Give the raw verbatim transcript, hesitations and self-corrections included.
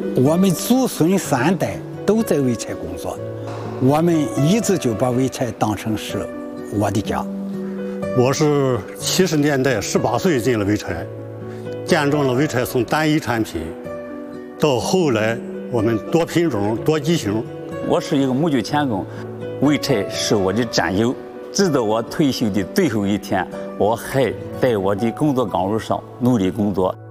我们祖孙三代都在潍柴工作，我们一直就把潍柴当成是我的家。 我是七十年代十八岁进了潍柴，见证了潍柴从单一产品到后来我们多品种多机型。 我是一个木匠钳工，潍柴是我的战友，直到我退休的最后一天，我还在我的工作岗位上努力工作。